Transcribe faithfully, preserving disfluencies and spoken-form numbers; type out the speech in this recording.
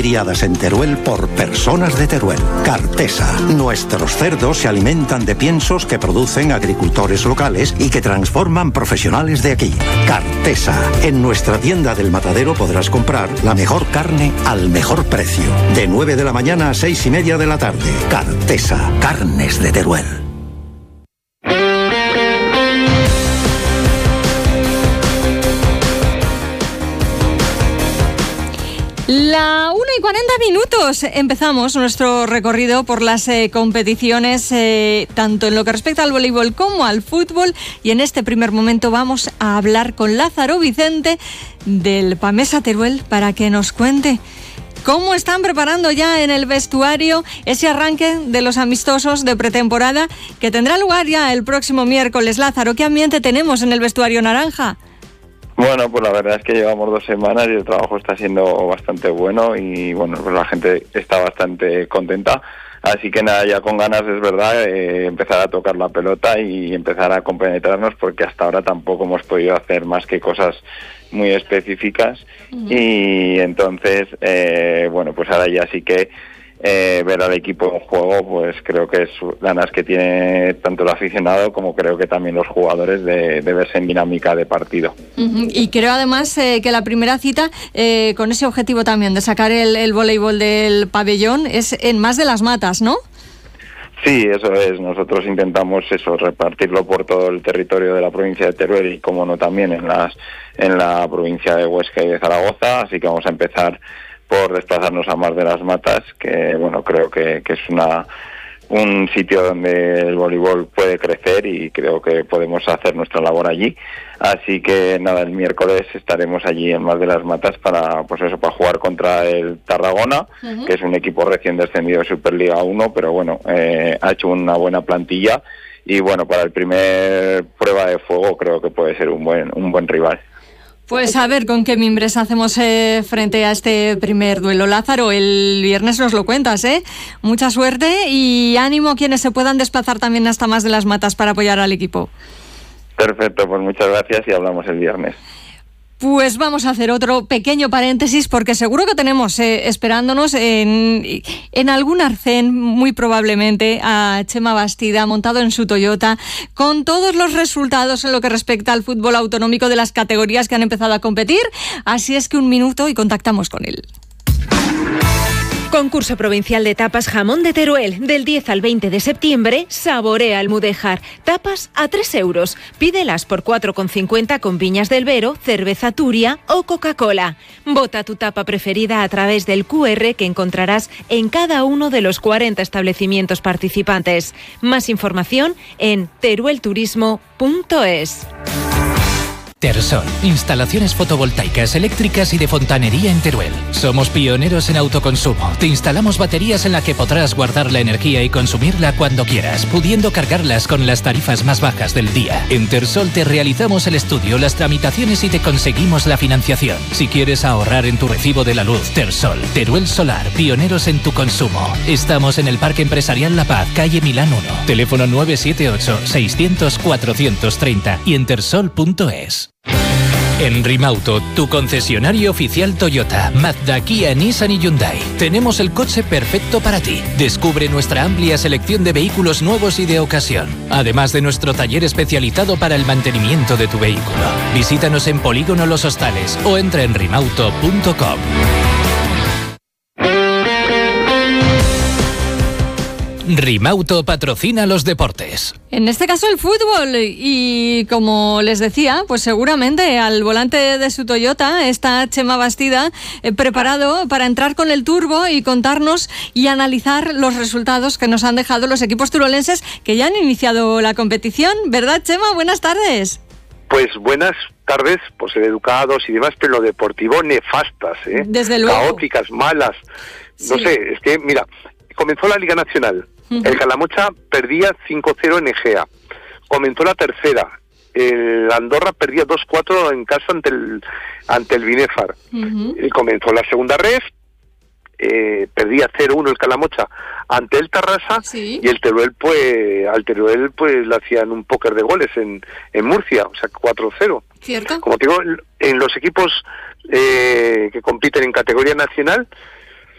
criadas en Teruel por personas de Teruel. Cartesa. Nuestros cerdos se alimentan de piensos que producen agricultores locales y que transforman profesionales de aquí. Cartesa. En nuestra tienda del Matadero podrás comprar la mejor carne al mejor precio. De nueve de la mañana a seis y media de la tarde. Cartesa. Carnes de Teruel. La una y cuarenta minutos. Empezamos nuestro recorrido por las eh, competiciones, eh, tanto en lo que respecta al voleibol como al fútbol. Y en este primer momento vamos a hablar con Lázaro Vicente del Pamesa Teruel para que nos cuente cómo están preparando ya en el vestuario ese arranque de los amistosos de pretemporada que tendrá lugar ya el próximo miércoles. Lázaro, ¿qué ambiente tenemos en el vestuario naranja? Bueno, pues la verdad es que llevamos dos semanas y el trabajo está siendo bastante bueno y bueno, pues la gente está bastante contenta. Así que nada, ya con ganas, es verdad, eh, empezar a tocar la pelota y empezar a compenetrarnos, porque hasta ahora tampoco hemos podido hacer más que cosas muy específicas. Uh-huh. Y entonces, eh, bueno, pues ahora ya sí que eh, ver al equipo en juego, pues creo que es ganas que tiene tanto el aficionado como creo que también los jugadores de, de verse en dinámica de partido. Uh-huh. Y creo además eh, que la primera cita, eh, con ese objetivo también de sacar el, el voleibol del pabellón, es en Mas de las Matas, ¿no? Sí, eso es. Nosotros intentamos eso, repartirlo por todo el territorio de la provincia de Teruel y, como no, también en las en la provincia de Huesca y de Zaragoza. Así que vamos a empezar por desplazarnos a Mas de las Matas, que bueno, creo que, que es una un sitio donde el voleibol puede crecer y creo que podemos hacer nuestra labor allí. Así que nada, el miércoles estaremos allí en Mas de las Matas para, pues eso, para jugar contra el Tarragona, uh-huh. que es un equipo recién descendido de Superliga uno, pero bueno, eh, ha hecho una buena plantilla y bueno, para el primer prueba de fuego creo que puede ser un buen un buen rival. Pues a ver con qué mimbres hacemos eh, frente a este primer duelo. Lázaro, el viernes nos lo cuentas, ¿eh? Mucha suerte y ánimo a quienes se puedan desplazar también hasta Mas de las Matas para apoyar al equipo. Perfecto, pues muchas gracias y hablamos el viernes. Pues vamos a hacer otro pequeño paréntesis, porque seguro que tenemos eh, esperándonos en, en algún arcén, muy probablemente, a Chema Bastida montado en su Toyota, con todos los resultados en lo que respecta al fútbol autonómico de las categorías que han empezado a competir. Así es que un minuto y contactamos con él. Concurso provincial de tapas Jamón de Teruel. Del diez al veinte de septiembre, saborea Almudéjar. Tapas a tres euros. Pídelas por cuatro con cincuenta con Viñas del Vero, cerveza Turia o Coca-Cola. Vota tu tapa preferida a través del cu erre que encontrarás en cada uno de los cuarenta establecimientos participantes. Más información en teruelturismo punto es. Tersol, instalaciones fotovoltaicas, eléctricas y de fontanería en Teruel. Somos pioneros en autoconsumo. Te instalamos baterías en las que podrás guardar la energía y consumirla cuando quieras, pudiendo cargarlas con las tarifas más bajas del día. En Tersol te realizamos el estudio, las tramitaciones y te conseguimos la financiación. Si quieres ahorrar en tu recibo de la luz, Tersol, Teruel Solar, pioneros en tu consumo. Estamos en el Parque Empresarial La Paz, calle Milán uno. Teléfono nueve siete ocho, seiscientos, cuatrocientos treinta y en tersol punto es. En Rimauto, tu concesionario oficial Toyota, Mazda, Kia, Nissan y Hyundai. Tenemos el coche perfecto para ti. Descubre nuestra amplia selección de vehículos nuevos y de ocasión, además de nuestro taller especializado para el mantenimiento de tu vehículo. Visítanos en Polígono Los Hostales o entra en rimauto punto com. Rimauto patrocina los deportes. En este caso el fútbol, y como les decía, pues seguramente al volante de su Toyota está Chema Bastida, eh, preparado para entrar con el turbo y contarnos y analizar los resultados que nos han dejado los equipos turolenses que ya han iniciado la competición. ¿Verdad, Chema? Buenas tardes. Pues buenas tardes, por ser educados y demás, pero lo deportivo nefastas, ¿eh? Desde luego. Caóticas, malas. No Sí. sé, es que, mira, comenzó la Liga Nacional. Uh-huh. El Calamocha perdía cinco cero en Egea. Comenzó la tercera. El Andorra perdía dos cuatro en casa ante el ante el Binefar. Uh-huh. Y comenzó la segunda ref. Eh, perdía cero uno el Calamocha ante el Tarrasa. Sí. Y el Teruel, pues, al Teruel pues le hacían un póker de goles en, en Murcia, o sea, cuatro cero. ¿Cierto? Como te digo, en los equipos eh, que compiten en categoría nacional,